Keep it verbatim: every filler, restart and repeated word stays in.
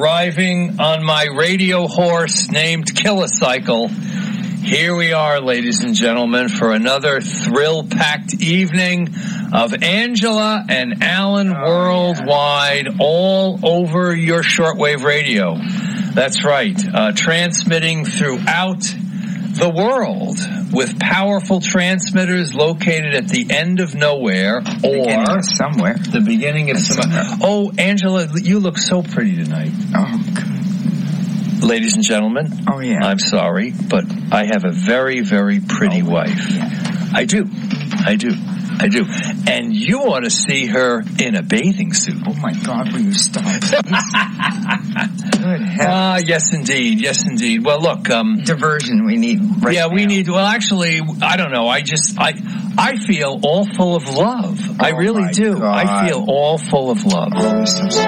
arriving on my radio horse named Kilocycle. Here we are, ladies and gentlemen, for another thrill-packed evening of Angela and Alan oh, worldwide, yeah. all over your shortwave radio. That's right, uh, transmitting throughout the world with powerful transmitters located at the end of nowhere or somewhere. The beginning of somewhere. Oh, Angela, you look so pretty tonight. Oh, God. Ladies and gentlemen, oh yeah. I'm sorry, but I have a very, very pretty oh, wife. Yeah. I do. I do. I do. And you ought to see her in a bathing suit. Oh, my God, will you stop? Good Ah, uh, yes, indeed. Yes, indeed. Well, look. Um, Diversion we need right Yeah, now. we need, well, actually, I don't know. I just, I I feel all full of love. Oh, I really do. God. I feel all full of love. Oh, so